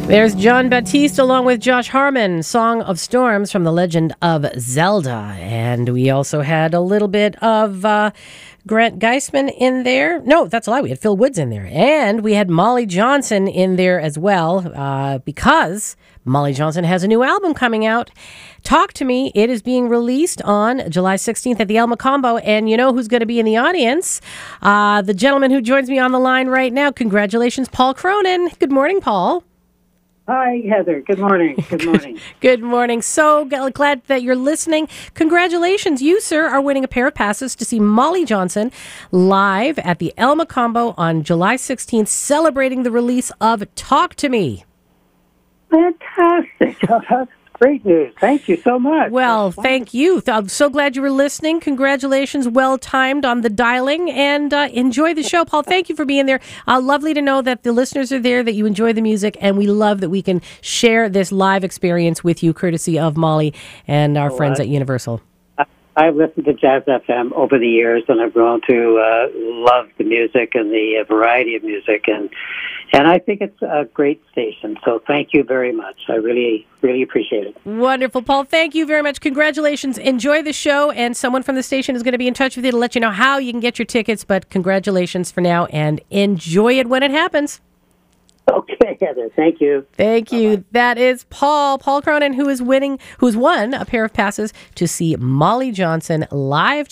There's John Baptiste along with Josh Harmon, Song of Storms from The Legend of Zelda. And we also had a little bit of Grant Geisman in there. No, that's a lie. We had Phil Woods in there. And we had Molly Johnson in there as well because Molly Johnson has a new album coming out. Talk to Me. It is being released on July 16th at the El Macombo. And you know who's going to be in the audience? The gentleman who joins me on the line right now. Congratulations, Paul Cronin. Good morning, Paul. Hi, Heather. Good morning. Good morning. Good morning. So glad that you're listening. Congratulations. You, sir, are winning a pair of passes to see Molly Johnson live at the El Macombo on July 16th, celebrating the release of Talk to Me. Fantastic. That's great news. Thank you so much. Well, thank you. I'm so glad you were listening. Congratulations. Well timed on the dialing, and enjoy the show. Paul, thank you for being there. Lovely to know that the listeners are there, that you enjoy the music, and we love that we can share this live experience with you, courtesy of Molly and our friends at Universal. I've listened to Jazz FM over the years, and I've grown to love the music and the variety of music, and I think it's a great station. So thank you very much. I really, really appreciate it. Wonderful, Paul. Thank you very much. Congratulations. Enjoy the show, and someone from the station is going to be in touch with you to let you know how you can get your tickets. But congratulations for now, and enjoy it when it happens. Okay, Heather. Thank you. Thank you. Bye-bye. That is Paul Cronin, who's won a pair of passes to see Molly Johnson live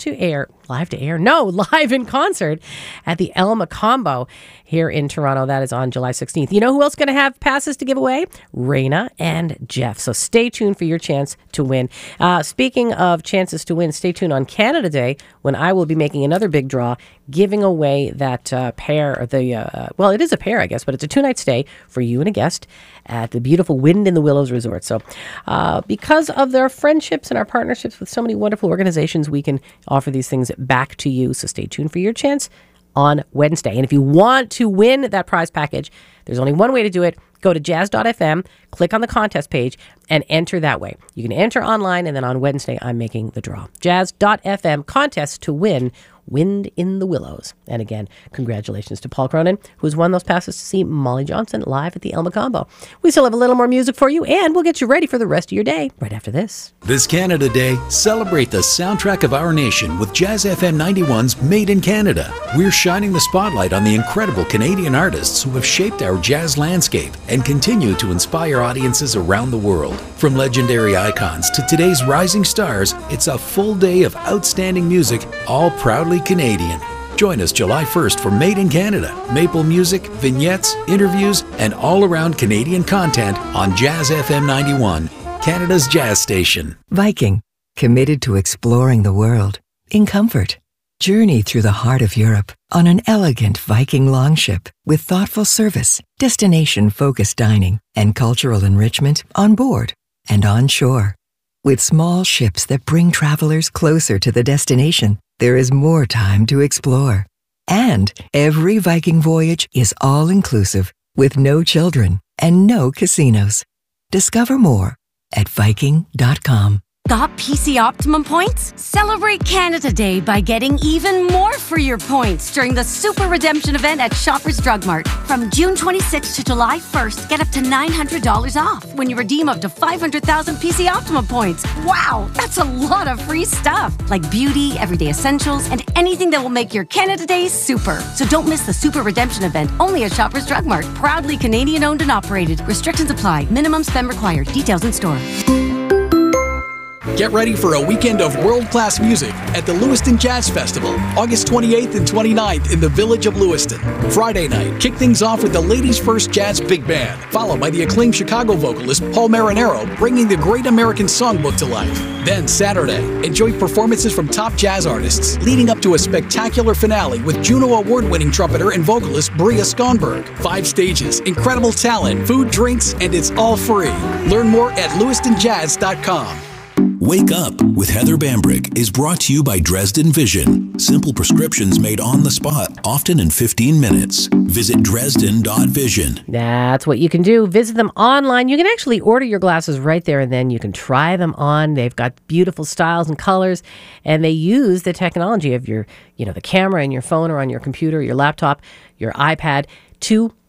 in concert at the El Macombo here in Toronto. That is on July 16th. You know who else is going to have passes to give away? Raina and Jeff. So stay tuned for your chance to win. Speaking of chances to win, stay tuned on Canada Day when I will be making another big draw, giving away that pair. Well, it is a pair, I guess, but it's a 2-night stay for you and a guest at the beautiful Wind in the Willows Resort. So because of their friendships and our partnerships with so many wonderful organizations, we can offer these things back to you. So stay tuned for your chance on Wednesday. And if you want to win that prize package, there's only one way to do it. Go to jazz.fm, click on the contest page, and enter that way. You can enter online, and then on Wednesday, I'm making the draw. Jazz.fm contest to win Wind in the Willows. And again, congratulations to Paul Cronin, who's won those passes to see Molly Johnson live at the El Macombo. We still have a little more music for you, and we'll get you ready for the rest of your day right after this. This Canada Day, celebrate the soundtrack of our nation with Jazz FM 91's Made in Canada. We're shining the spotlight on the incredible Canadian artists who have shaped our jazz landscape and continue to inspire audiences around the world. From legendary icons to today's rising stars, it's a full day of outstanding music, all proudly Canadian. Join us July 1st for Made in Canada, maple music, vignettes, interviews, and all-around Canadian content on Jazz FM 91, Canada's jazz station. Viking, committed to exploring the world in comfort. Journey through the heart of Europe on an elegant Viking longship with thoughtful service, destination-focused dining, and cultural enrichment on board and on shore. With small ships that bring travelers closer to the destination, there is more time to explore. And every Viking voyage is all-inclusive with no children and no casinos. Discover more at Viking.com. Got PC Optimum points? Celebrate Canada Day by getting even more for your points during the Super Redemption event at Shoppers Drug Mart. From June 26th to July 1st, get up to $900 off when you redeem up to 500,000 PC Optimum points. Wow, that's a lot of free stuff, like beauty, everyday essentials, and anything that will make your Canada Day super. So don't miss the Super Redemption event only at Shoppers Drug Mart. Proudly Canadian owned and operated. Restrictions apply. Minimum spend required. Details in store. Get ready for a weekend of world-class music at the Lewiston Jazz Festival, August 28th and 29th in the Village of Lewiston. Friday night, kick things off with the Ladies First Jazz Big Band, followed by the acclaimed Chicago vocalist Paul Marinero bringing the Great American Songbook to life. Then Saturday, enjoy performances from top jazz artists, leading up to a spectacular finale with Juno Award-winning trumpeter and vocalist Bria Skonberg. 5 stages, incredible talent, food, drinks, and it's all free. Learn more at lewistonjazz.com. Wake Up with Heather Bambrick is brought to you by Dresden Vision. Simple prescriptions made on the spot, often in 15 minutes. Visit Dresden.vision. That's what you can do. Visit them online. You can actually order your glasses right there and then you can try them on. They've got beautiful styles and colors, and they use the technology of your, the camera in your phone or on your computer, your laptop, your iPad to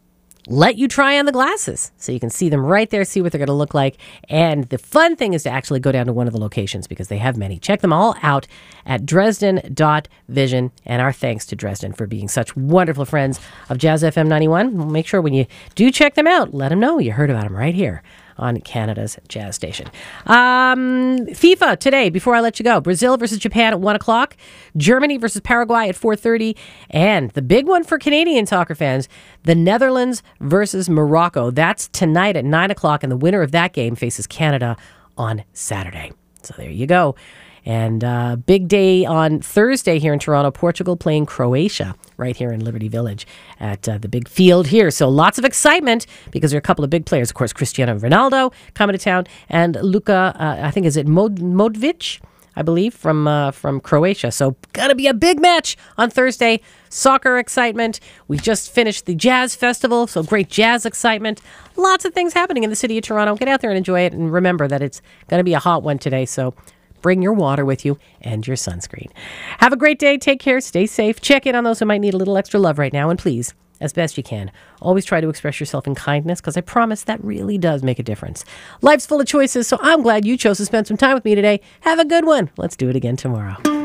let you try on the glasses so you can see them right there, see what they're going to look like. And the fun thing is to actually go down to one of the locations because they have many. Check them all out at Dresden.vision. And our thanks to Dresden for being such wonderful friends of Jazz FM 91. Make sure when you do check them out, let them know you heard about them right here on Canada's Jazz Station. FIFA today, before I let you go. Brazil versus Japan at 1 o'clock. Germany versus Paraguay at 4:30. And the big one for Canadian soccer fans, the Netherlands versus Morocco. That's tonight at 9 o'clock, and the winner of that game faces Canada on Saturday. So there you go. And big day on Thursday here in Toronto, Portugal playing Croatia right here in Liberty Village at the big field here. So lots of excitement because there are a couple of big players. Of course, Cristiano Ronaldo coming to town and Luka, I think, is it Modric, I believe, from Croatia. So going to be a big match on Thursday. Soccer excitement. We just finished the Jazz Festival, so great jazz excitement. Lots of things happening in the city of Toronto. Get out there and enjoy it. And remember that it's going to be a hot one today, so bring your water with you and your sunscreen. Have a great day. Take care. Stay safe. Check in on those who might need a little extra love right now. And please, as best you can, always try to express yourself in kindness because I promise that really does make a difference. Life's full of choices, so I'm glad you chose to spend some time with me today. Have a good one. Let's do it again tomorrow.